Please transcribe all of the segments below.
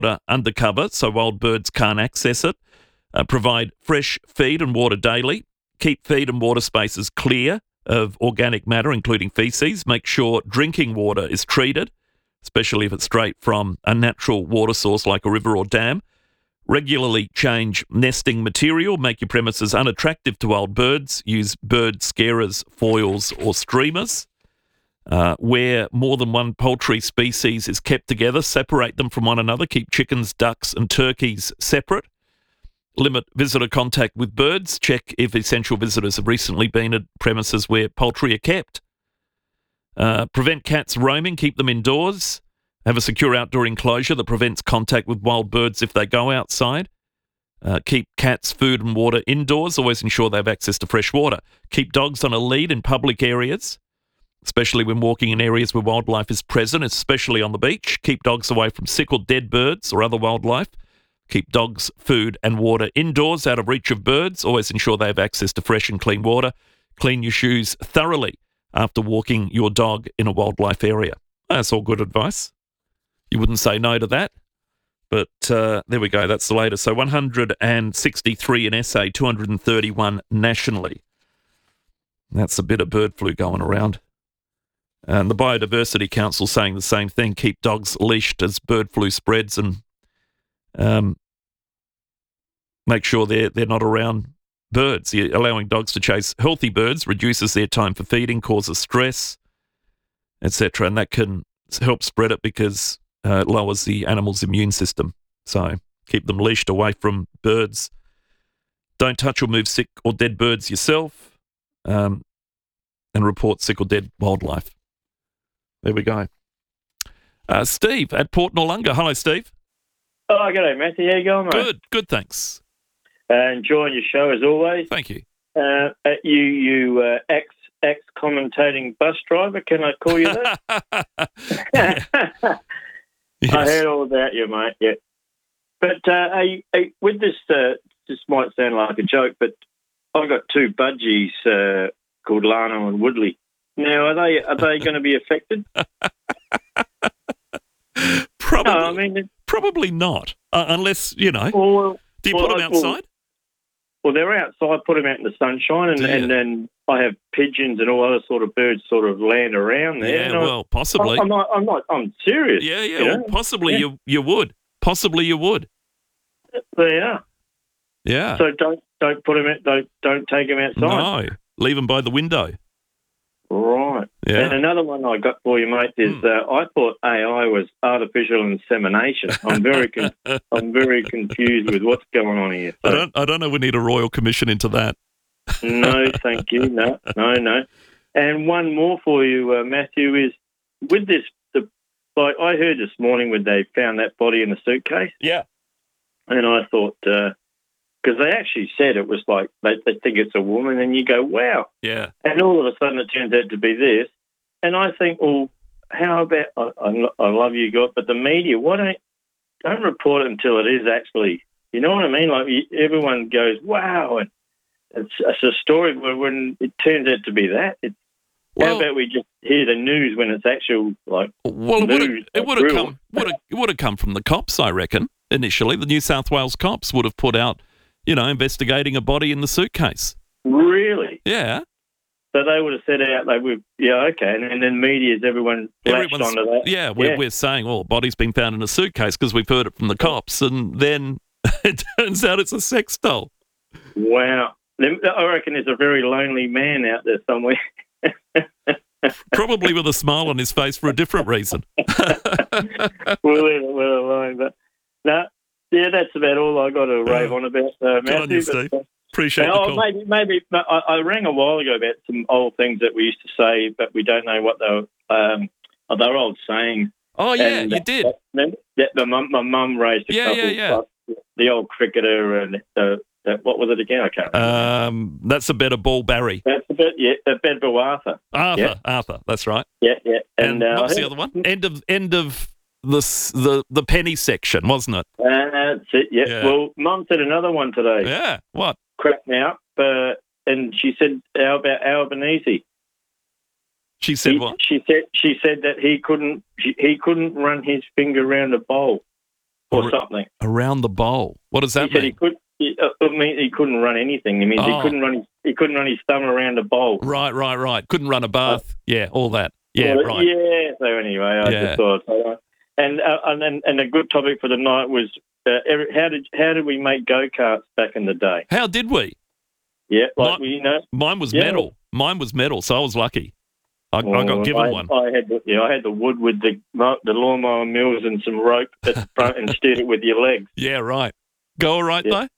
undercover so wild birds can't access it. Provide fresh feed and water daily. Keep feed and water spaces clear of organic matter, including feces. Make sure drinking water is treated, especially if it's straight from a natural water source like a river or dam. Regularly change nesting material. Make your premises unattractive to wild birds. Use bird scarers, foils or streamers. Where more than one poultry species is kept together, separate them from one another. Keep chickens, ducks and turkeys separate. Limit visitor contact with birds. Check if essential visitors have recently been at premises where poultry are kept. Prevent cats roaming. Keep them indoors. Have a secure outdoor enclosure that prevents contact with wild birds if they go outside. Keep cats, food and water indoors. Always ensure they have access to fresh water. Keep dogs on a lead in public areas, especially when walking in areas where wildlife is present, especially on the beach. Keep dogs away from sick or dead birds or other wildlife. Keep dogs, food and water indoors, out of reach of birds. Always ensure they have access to fresh and clean water. Clean your shoes thoroughly after walking your dog in a wildlife area. That's all good advice. You wouldn't say no to that. But there we go. That's the latest. So 163 in SA, 231 nationally. That's a bit of bird flu going around. And the Biodiversity Council saying the same thing. Keep dogs leashed as bird flu spreads and make sure they're not around birds. Allowing dogs to chase healthy birds reduces their time for feeding, causes stress, etc. And that can help spread it because it lowers the animal's immune system. So keep them leashed away from birds. Don't touch or move sick or dead birds yourself, and report sick or dead wildlife. There we go. Steve at Port Noarlunga. Hello, Steve. Oh, g'day, Matthew. How you going, mate? Good, thanks. Enjoying your show as always. Thank you. You ex-commentating bus driver, can I call you that? Yes. I heard all about you, mate, yeah. But with this, this might sound like a joke, but I've got two budgies called Lano and Woodley. Now, are they going to be affected? Probably not, unless, do you put them outside? Well, they're outside, put them out in the sunshine, and then I have pigeons and all other sort of birds sort of land around there. Yeah, well, possibly. I'm serious. Yeah, well, possibly you would. Possibly you would. They are. Yeah. So don't put them out, don't take them outside. No, leave them by the window. Right. Yeah. And another one I got for you, mate, is I thought AI was artificial insemination. I'm very confused with what's going on here. So. I don't know. We need a royal commission into that. No, thank you. No. And one more for you, Matthew, is with this. I heard this morning when they found that body in a suitcase. Yeah. And I thought. Because they actually said it was like they think it's a woman, and you go, wow. Yeah. And all of a sudden it turns out to be this. And I think, well, how about, I love you, God, but the media, why don't report it until it is actually, you know what I mean? Like everyone goes, wow. And it's a story when it turns out to be that. How about we just hear the news when it's actual, like, news? It would have come from the cops, I reckon, initially. The New South Wales cops would have put out, investigating a body in the suitcase. Really? Yeah. So they would have set out, okay. And then media's, everyone's latched onto that. Yeah, we're saying, a body's been found in a suitcase because we've heard it from the cops. And then it turns out it's a sex doll. Wow. I reckon there's a very lonely man out there somewhere. Probably with a smile on his face for a different reason. We'll leave it alone. But no. Yeah, that's about all I got to rave on about, Matthew. Good on you, Steve. Appreciate the call. Maybe I rang a while ago about some old things that we used to say, but we don't know what they were. They were old sayings. Oh, yeah, you did. My mum raised a couple. Yeah. The old cricketer and what was it again? I can't remember. That's a better ball, Barry. That's a bit, yeah. A Bedville Arthur. Arthur, that's right. Yeah. And what was the other one? End of the penny section, wasn't it? That's it, yeah. Well, Mum said another one today. Yeah, what? Cracked me up, and she said, how about Albanese? She said what? She said that he couldn't run his finger around a bowl. or something. Around the bowl. What does that He said mean? he couldn't run anything. It means he couldn't run his thumb around a bowl. Right. Couldn't run a bath. All that. Yeah, well, right. Yeah. So anyway, I just thought. And a good topic for the night was how did we make go-karts back in the day? How did we? Yeah, mine was metal. Mine was metal, so I was lucky. I got given one. I had the wood with the lawnmower mills and some rope at the front and steered it with your legs. Yeah, right. Go all right though?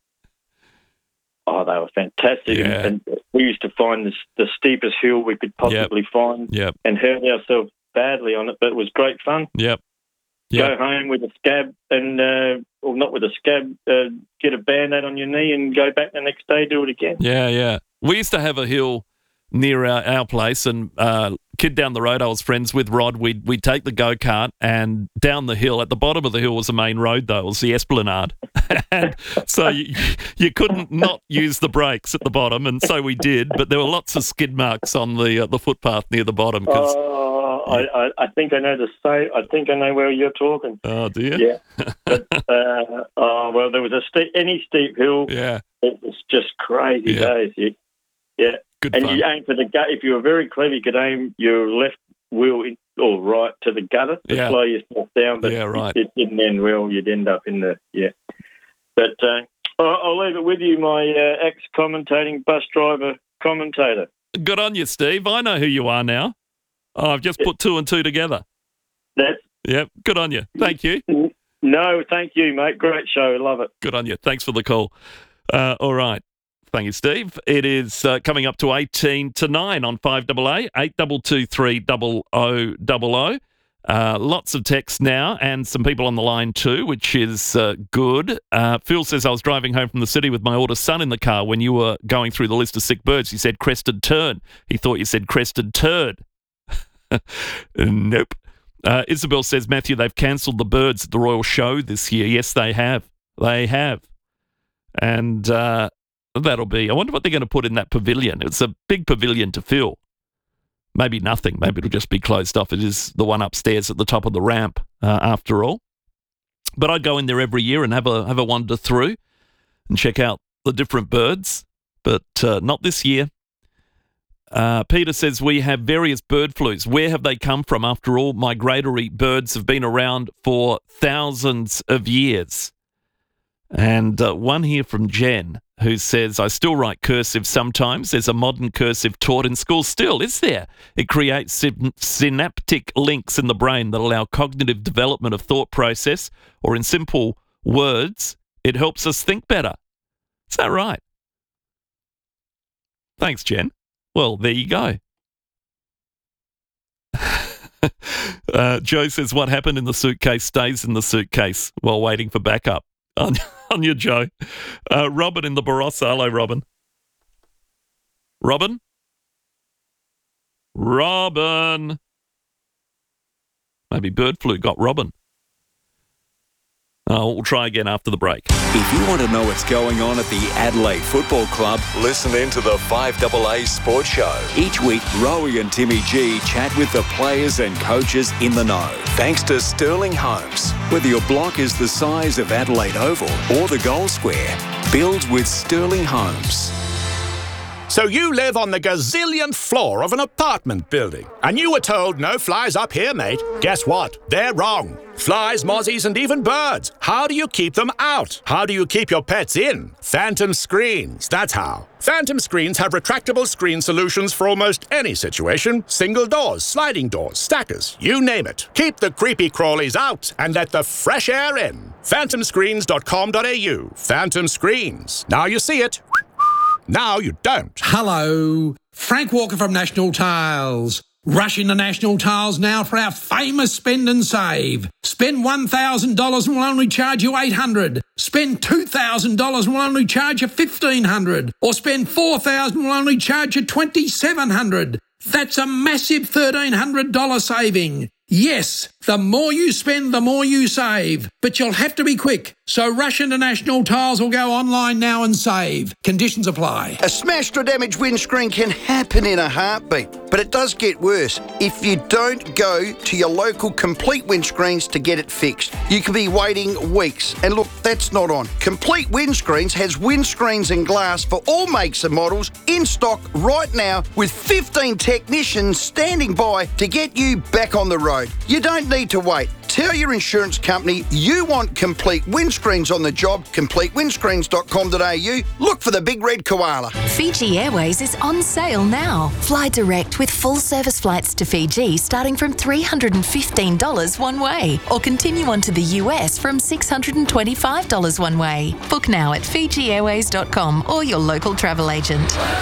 Oh, they were fantastic. Yeah. And we used to find the steepest hill we could possibly find and hurt ourselves badly on it, but it was great fun. Yep. Go home with a scab and, or not with a scab, get a Band-Aid on your knee and go back the next day, do it again. Yeah. We used to have a hill near our place, and kid down the road I was friends with, Rod, we'd take the go-kart, and down the hill, at the bottom of the hill was the main road though, it was the Esplanade. And so you couldn't not use the brakes at the bottom, and so we did, but there were lots of skid marks on the footpath near the bottom. I think I know I think I know where you're talking. Oh, do you? Yeah. But, well, there was any steep hill. Yeah. It was just crazy days. Yeah. Good and fun. you aim for the gut. If you were very clever, you could aim your left wheel or right to the gutter to slow yourself down. But if it didn't end well, you'd end up in the But I'll leave it with you, my ex-commentating bus driver commentator. Good on you, Steve. I know who you are now. Oh, I've just put two and two together. Good on you. Thank you. No, thank you, mate. Great show. Love it. Good on you. Thanks for the call. All right. Thank you, Steve. It is coming up to 18 to 9 on 5AA, 8223 0000. Lots of texts now and some people on the line too, which is good. Phil says, I was driving home from the city with my oldest son in the car when you were going through the list of sick birds. He said crested tern. He thought you said crested turd. Nope. Isabel says, Matthew, they've cancelled the birds at the Royal Show this year. Yes, they have. They have. And that'll be, I wonder what they're going to put in that pavilion. It's a big pavilion to fill. Maybe nothing. Maybe it'll just be closed off. It is the one upstairs at the top of the ramp, after all. But I'd go in there every year and have a wander through and check out the different birds. But not this year. Peter says, we have various bird flus. Where have they come from? After all, migratory birds have been around for thousands of years. And one here from Jen, who says, I still write cursive sometimes. There's a modern cursive taught in school still, is there? It creates synaptic links in the brain that allow cognitive development of thought process, or in simple words, it helps us think better. Is that right? Thanks, Jen. Well, there you go. Joe says, what happened in the suitcase stays in the suitcase while waiting for backup. On you, Joe. Robin in the Barossa. Hello, Robin. Robin? Maybe bird flu got Robin. We'll try again after the break. If you want to know what's going on at the Adelaide Football Club, listen in to the 5AA Sports Show. Each week, Rowie and Timmy G chat with the players and coaches in the know. Thanks to Sterling Homes. Whether your block is the size of Adelaide Oval or the Gold Square, build with Sterling Homes. So you live on the gazillionth floor of an apartment building, and you were told no flies up here, mate. Guess what? They're wrong. Flies, mozzies, and even birds. How do you keep them out? How do you keep your pets in? Phantom Screens, that's how. Phantom Screens have retractable screen solutions for almost any situation. Single doors, sliding doors, stackers, you name it. Keep the creepy crawlies out and let the fresh air in. PhantomScreens.com.au. Phantom Screens. Now you see it. Now you don't. Hello, Frank Walker from National Tiles. Rush into National Tiles now for our famous spend and save. Spend $1,000 and we'll only charge you $800. Spend $2,000 and we'll only charge you $1,500. Or spend $4,000 and we'll only charge you $2,700. That's a massive $1,300 saving. Yes, The more you spend, the more you save. But you'll have to be quick. So rush into National Tiles or go online now and save. Conditions apply. A smashed or damaged windscreen can happen in a heartbeat, but it does get worse if you don't go to your local Complete Windscreens to get it fixed. You could be waiting weeks, and look, that's not on. Complete Windscreens has windscreens and glass for all makes and models in stock right now with 15 technicians standing by to get you back on the road. You don't need to wait. Tell your insurance company you want Complete Windscreens on the job. CompleteWindscreens.com.au. Look for the big red koala. Fiji Airways is on sale now. Fly direct with full service flights to Fiji starting from $315 one way, or continue on to the US from $625 one way. Book now at FijiAirways.com or your local travel agent.